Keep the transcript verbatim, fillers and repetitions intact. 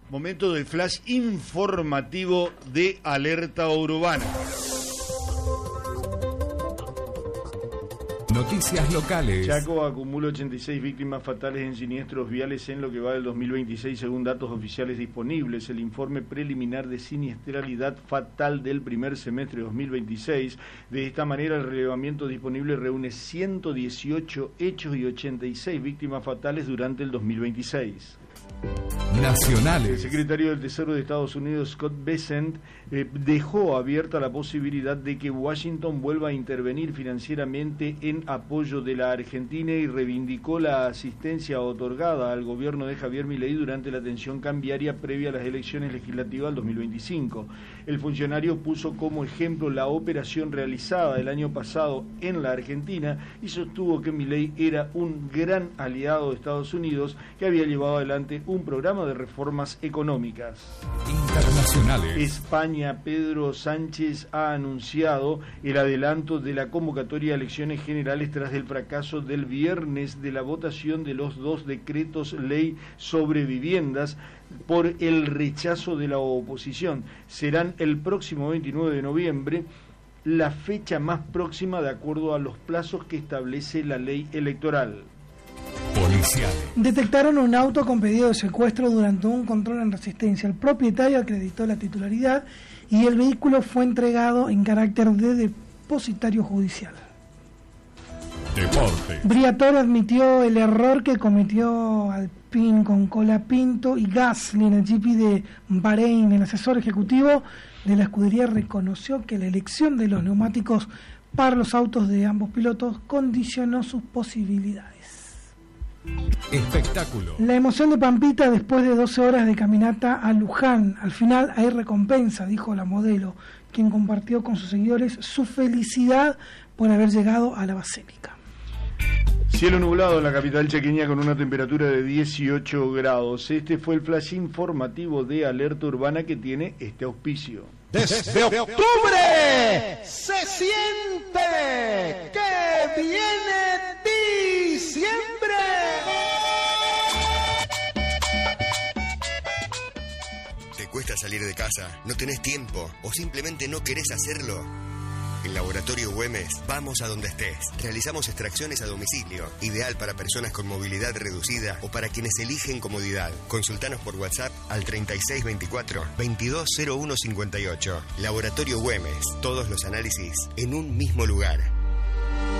Momento del flash informativo de Alerta Urbana. Noticias locales. Chaco acumula ochenta y seis víctimas fatales en siniestros viales en lo que va del dos mil veintiséis, según datos oficiales disponibles. El informe preliminar de siniestralidad fatal del primer semestre de dos mil veintiséis. De esta manera, el relevamiento disponible reúne ciento dieciocho hechos y ochenta y seis víctimas fatales durante el dos mil veintiséis. Nacionales. El secretario del Tesoro de Estados Unidos, Scott Bessent, eh, dejó abierta la posibilidad de que Washington vuelva a intervenir financieramente en apoyo de la Argentina y reivindicó la asistencia otorgada al gobierno de Javier Milei durante la tensión cambiaria previa a las elecciones legislativas del dos mil veinticinco. El funcionario puso como ejemplo la operación realizada el año pasado en la Argentina y sostuvo que Milei era un gran aliado de Estados Unidos que había llevado adelante un programa de reformas económicas. Internacionales. España, Pedro Sánchez ha anunciado el adelanto de la convocatoria a elecciones generales tras el fracaso del viernes de la votación de los dos decretos ley sobre viviendas por el rechazo de la oposición. Serán el próximo veintinueve de noviembre, la fecha más próxima de acuerdo a los plazos que establece la ley electoral. Policial. Detectaron un auto con pedido de secuestro durante un control en Resistencia. El propietario acreditó la titularidad y el vehículo fue entregado en carácter de depositario judicial. Deporte. Briatore admitió el error que cometió Alpine con Colapinto y Gasly en el G P de Bahrein. El asesor ejecutivo de la escudería reconoció que la elección de los neumáticos para los autos de ambos pilotos condicionó sus posibilidades. Espectáculo. La emoción de Pampita después de doce horas de caminata a Luján. Al final hay recompensa, dijo la modelo, quien compartió con sus seguidores su felicidad por haber llegado a la basílica. Cielo nublado en la capital chaqueña con una temperatura de dieciocho grados. Este fue el flash informativo de Alerta Urbana que tiene este auspicio. Desde octubre se siente que viene diciembre. ¿Te cuesta salir de casa? ¿No tenés tiempo? ¿O simplemente no querés hacerlo? En Laboratorio Güemes, vamos a donde estés. Realizamos extracciones a domicilio, ideal para personas con movilidad reducida o para quienes eligen comodidad. Consultanos por WhatsApp al treinta y seis veinticuatro, veintidós cero uno cincuenta y ocho. Laboratorio Güemes, todos los análisis en un mismo lugar.